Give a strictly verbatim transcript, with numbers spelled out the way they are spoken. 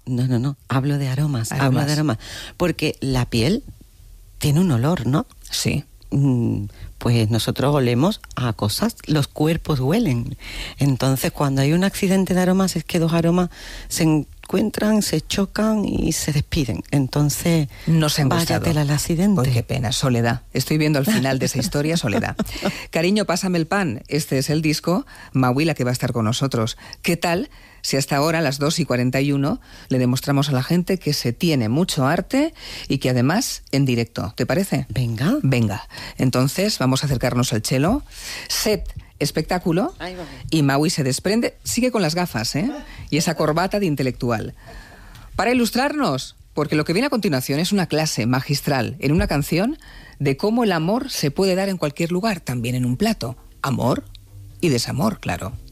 No, no, no, hablo de aromas, aromas. hablo de aromas. Porque la piel tiene un olor, ¿no? Sí. Pues nosotros olemos a cosas, los cuerpos huelen. Entonces, cuando hay un accidente de aromas, es que dos aromas se encuentran, se chocan y se despiden. Entonces, no se han váyatela al accidente. Pues qué pena, Soledad. Estoy viendo al final de esa historia, Soledad. Cariño, pásame el pan. Este es el disco, Maui, la que va a estar con nosotros. ¿Qué tal si hasta ahora, a las dos y cuarenta y uno, le demostramos a la gente que se tiene mucho arte y que además en directo? ¿Te parece? Venga. Venga. Entonces, vamos a acercarnos al cello. Set, espectáculo. Y Maui se desprende. Sigue con las gafas, ¿eh? Y esa corbata de intelectual. Para ilustrarnos, porque lo que viene a continuación es una clase magistral en una canción de cómo el amor se puede dar en cualquier lugar, también en un plato. Amor y desamor, claro.